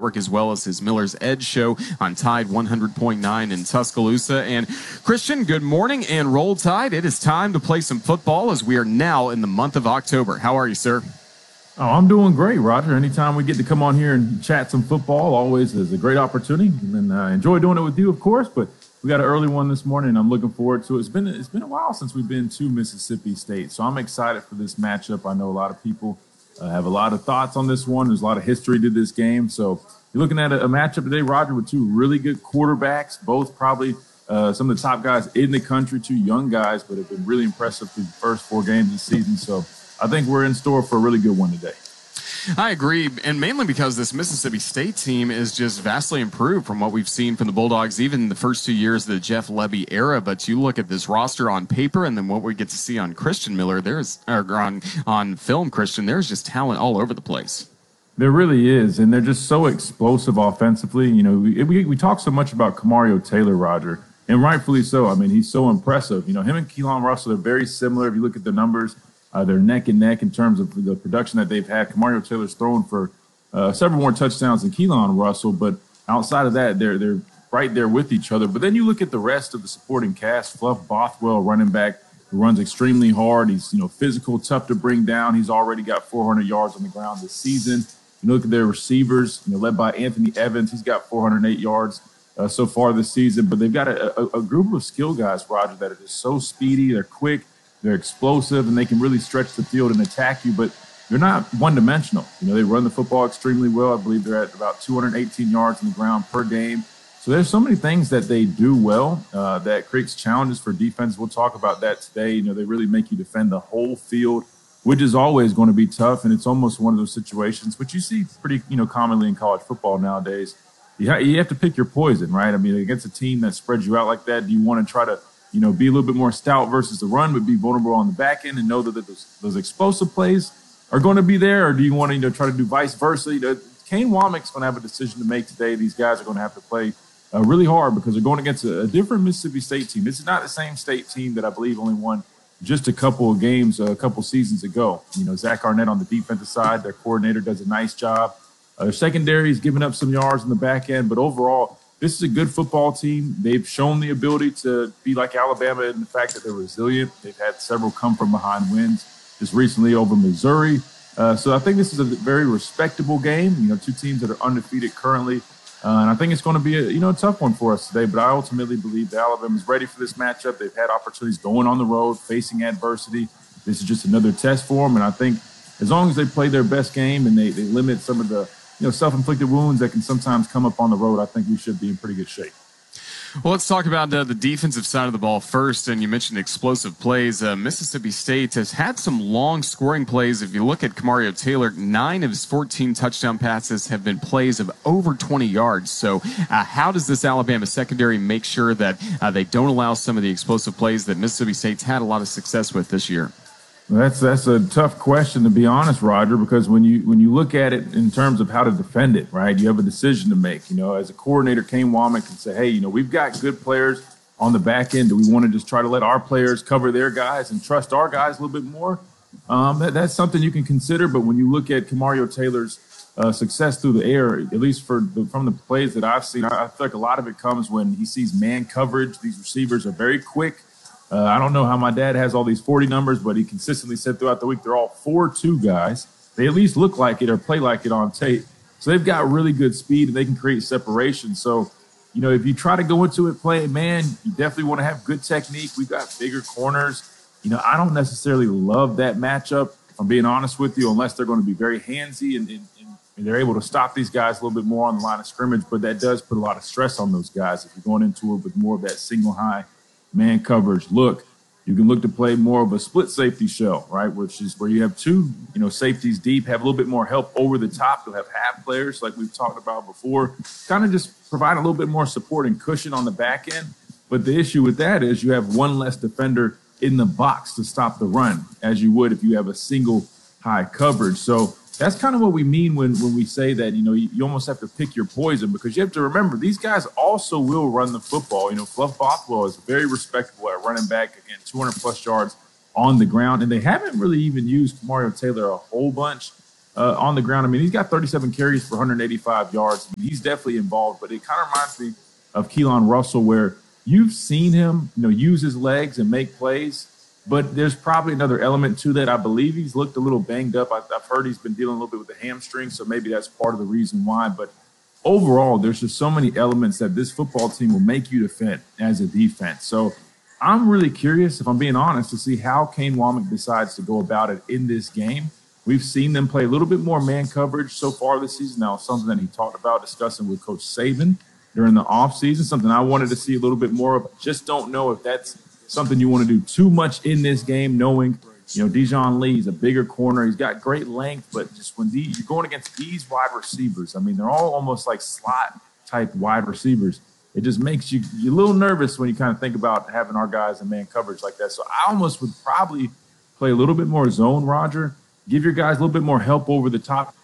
Network, as well as his Miller's Edge show on Tide 100.9 in Tuscaloosa. And Christian, good morning and roll Tide. It is time to play some football as we are now in the month of October. How are you, sir? Oh, I'm doing great, Roger. Anytime we get to come on here and chat some football, always is a great opportunity. And I enjoy doing it with you, of course, but we got an early one this morning, and I'm looking forward to it. It's been a while since we've been to Mississippi State, so I'm excited for this matchup. I know a lot of people have a lot of thoughts on this one. There's a lot of history to this game. So you're looking at a matchup today, Roger, with two really good quarterbacks, both probably some of the top guys in the country, two young guys, but have been really impressive through the first 4 games this season. So I think we're in store for a really good one today. I agree, and mainly because this Mississippi State team is just vastly improved from what we've seen from the Bulldogs, even in the first 2 years of the Jeff Lebby era. But you look at this roster on paper, and then what we get to see on Christian Miller, on film, Christian, there's just talent all over the place. There really is, and they're just so explosive offensively. You know, we talk so much about Kamario Taylor, Roger, and rightfully so. I mean, he's so impressive. You know, him and Keelan Russell are very similar. If you look at the numbers, they're neck and neck in terms of the production that they've had. Kamario Taylor's thrown for several more touchdowns than Keelan Russell, but outside of that, they're right there with each other. But then you look at the rest of the supporting cast. Fluff Bothwell, running back, who runs extremely hard. He's physical, tough to bring down. He's already got 400 yards on the ground this season. You look at their receivers, led by Anthony Evans. He's got 408 yards so far this season. But they've got a group of skill guys, Roger, that are just so speedy. They're quick. They're explosive, and they can really stretch the field and attack you, but they're not one-dimensional. They run the football extremely well. I believe they're at about 218 yards on the ground per game. So there's so many things that they do well that creates challenges for defense. We'll talk about that today. They really make you defend the whole field, which is always going to be tough, and it's almost one of those situations, which you see pretty commonly in college football nowadays. You have to pick your poison, right? I mean, against a team that spreads you out like that, do you want to try to be a little bit more stout versus the run, but be vulnerable on the back end and know that those explosive plays are going to be there? Or do you want to try to do vice versa? Kane Womack's going to have a decision to make today. These guys are going to have to play really hard because they're going against a different Mississippi State team. This is not the same state team that I believe only won just a couple of games a couple seasons ago. Zach Arnett on the defensive side, their coordinator does a nice job. Their secondary is giving up some yards in the back end, but overall, this is a good football team. They've shown the ability to be like Alabama in the fact that they're resilient. They've had several come-from-behind wins just recently over Missouri. So I think this is a very respectable game. Two teams that are undefeated currently. And I think it's going to be a tough one for us today. But I ultimately believe that Alabama's ready for this matchup. They've had opportunities going on the road, facing adversity. This is just another test for them. And I think as long as they play their best game and they limit some of the self-inflicted wounds that can sometimes come up on the road, I think we should be in pretty good shape. Well, let's talk about the defensive side of the ball first. And you mentioned explosive plays. Mississippi State has had some long scoring plays. If you look at Kamario Taylor, 9 of his 14 touchdown passes have been plays of over 20 yards. So how does this Alabama secondary make sure that they don't allow some of the explosive plays that Mississippi State's had a lot of success with this year? That's a tough question, to be honest, Roger, because when you look at it in terms of how to defend it, right, you have a decision to make. As a coordinator, Kane Womack can say, hey, we've got good players on the back end. Do we want to just try to let our players cover their guys and trust our guys a little bit more? That's something you can consider. But when you look at Kamario Taylor's success through the air, at least from the plays that I've seen, I feel like a lot of it comes when he sees man coverage. These receivers are very quick. I don't know how my dad has all these 40 numbers, but he consistently said throughout the week they're all 4-2 guys. They at least look like it or play like it on tape. So they've got really good speed and they can create separation. So, if you try to go into it playing man, you definitely want to have good technique. We've got bigger corners. I don't necessarily love that matchup, if I'm being honest with you, unless they're going to be very handsy and they're able to stop these guys a little bit more on the line of scrimmage. But that does put a lot of stress on those guys if you're going into it with more of that single high man coverage look. You can look to play more of a split safety shell, right, which is where you have two, safeties deep, have a little bit more help over the top. You'll have half players like we've talked about before, kind of just provide a little bit more support and cushion on the back end. But the issue with that is you have one less defender in the box to stop the run, as you would if you have a single high coverage. So that's kind of what we mean when we say that, you almost have to pick your poison, because you have to remember these guys also will run the football. Fluff Bothwell is very respectable at running back, again, 200-plus yards on the ground. And they haven't really even used Kamario Taylor a whole bunch on the ground. I mean, he's got 37 carries for 185 yards. I mean, he's definitely involved, but it kind of reminds me of Keelan Russell, where you've seen him, use his legs and make plays, but there's probably another element to that. I believe he's looked a little banged up. I've heard he's been dealing a little bit with the hamstring, so maybe that's part of the reason why. But overall, there's just so many elements that this football team will make you defend as a defense. So I'm really curious, if I'm being honest, to see how Kane Wommack decides to go about it in this game. We've seen them play a little bit more man coverage so far this season. Now, something that he talked about discussing with Coach Saban during the offseason, something I wanted to see a little bit more of. Just don't know if that's something you want to do too much in this game, knowing, Dijon Lee's a bigger corner. He's got great length, but just when you're going against these wide receivers, I mean, they're all almost like slot-type wide receivers. It just makes you a little nervous when you kind of think about having our guys in man coverage like that. So I almost would probably play a little bit more zone, Roger. Give your guys a little bit more help over the top.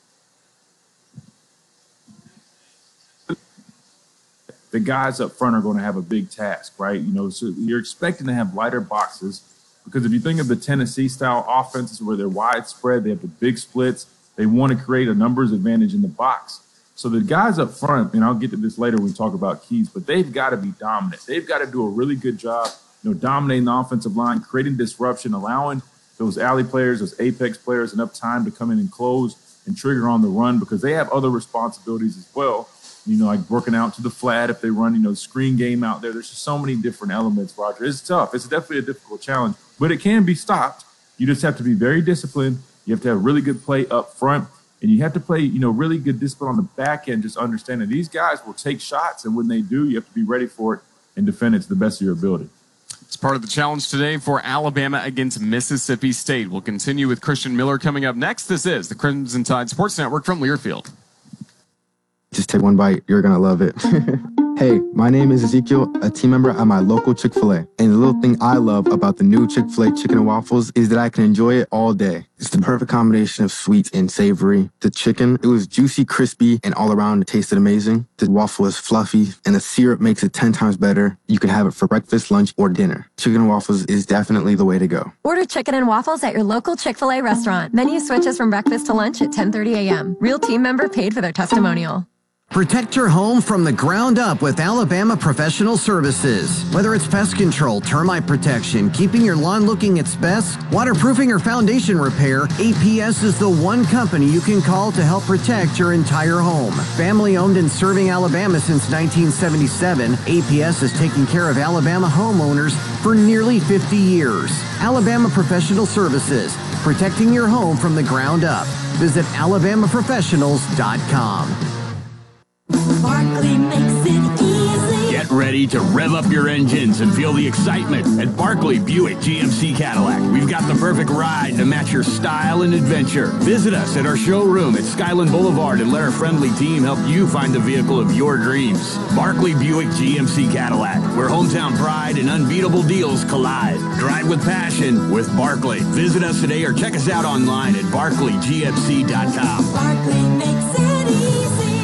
The guys up front are going to have a big task, right? So you're expecting to have lighter boxes, because if you think of the Tennessee-style offenses where they're widespread, they have the big splits, they want to create a numbers advantage in the box. So the guys up front, and I'll get to this later when we talk about keys, but they've got to be dominant. They've got to do a really good job, dominating the offensive line, creating disruption, allowing those alley players, those apex players enough time to come in and close and trigger on the run, because they have other responsibilities as well. Like working out to the flat if they run, screen game out there. There's just so many different elements, Roger. It's tough. It's definitely a difficult challenge, but it can be stopped. You just have to be very disciplined. You have to have really good play up front, and you have to play, really good discipline on the back end, just understanding these guys will take shots, and when they do, you have to be ready for it and defend it to the best of your ability. It's part of the challenge today for Alabama against Mississippi State. We'll continue with Christian Miller coming up next. This is the Crimson Tide Sports Network from Learfield. Just take one bite. You're going to love it. Hey, my name is Ezekiel, a team member at my local Chick-fil-A. And the little thing I love about the new Chick-fil-A chicken and waffles is that I can enjoy it all day. It's the perfect combination of sweet and savory. The chicken, it was juicy, crispy, and all around it tasted amazing. The waffle is fluffy, and the syrup makes it 10 times better. You can have it for breakfast, lunch, or dinner. Chicken and waffles is definitely the way to go. Order chicken and waffles at your local Chick-fil-A restaurant. Menu switches from breakfast to lunch at 10:30 a.m. Real team member paid for their testimonial. Protect your home from the ground up with Alabama Professional Services. Whether it's pest control, termite protection, keeping your lawn looking its best, waterproofing, or foundation repair, APS is the one company you can call to help protect your entire home. Family owned and serving Alabama since 1977, APS has taken care of Alabama homeowners for nearly 50 years. Alabama Professional Services, protecting your home from the ground up. Visit alabamaprofessionals.com. Barkley makes it easy. Get ready to rev up your engines and feel the excitement at Barkley Buick GMC Cadillac. We've got the perfect ride to match your style and adventure. Visit us at our showroom at Skyland Boulevard and let our friendly team help you find the vehicle of your dreams. Barkley Buick GMC Cadillac, where hometown pride and unbeatable deals collide. Drive with passion with Barkley. Visit us today or check us out online at barkleygmc.com. Barkley makes it easy.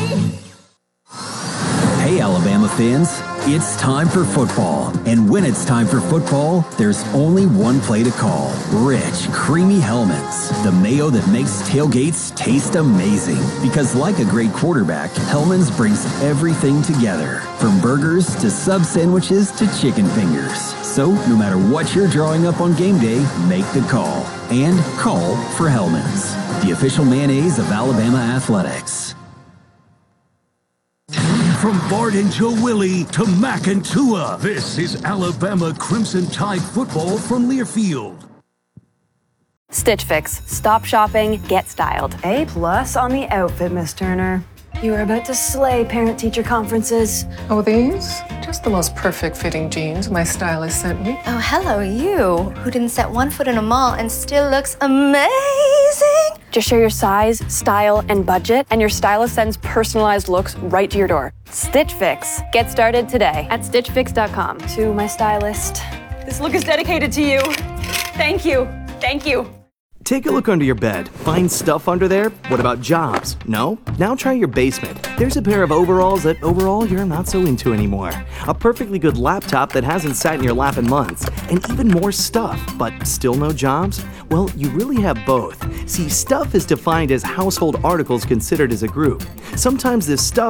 Hey, Alabama fans, it's time for football. And when it's time for football, there's only one play to call. Rich, creamy Hellmann's, the mayo that makes tailgates taste amazing. Because like a great quarterback, Hellmann's brings everything together. From burgers to sub sandwiches to chicken fingers. So no matter what you're drawing up on game day, make the call. And call for Hellmann's, the official mayonnaise of Alabama athletics. From Bart and Joe Willie to Mac and Tua, this is Alabama Crimson Tide football from Learfield. Stitch Fix. Stop shopping, get styled. A+ on the outfit, Miss Turner. You are about to slay parent-teacher conferences. Oh, these? Just the most perfect fitting jeans my stylist sent me. Oh, hello, you, who didn't set one foot in a mall and still looks amazing. Just share your size, style, and budget, and your stylist sends personalized looks right to your door. Stitch Fix. Get started today at stitchfix.com. To my stylist, this look is dedicated to you. Thank you. Thank you. Take a look under your bed. Find stuff under there? What about jobs? No? Now try your basement. There's a pair of overalls that overall you're not so into anymore. A perfectly good laptop that hasn't sat in your lap in months. And even more stuff, but still no jobs? Well, you really have both. See, stuff is defined as household articles considered as a group. Sometimes this stuff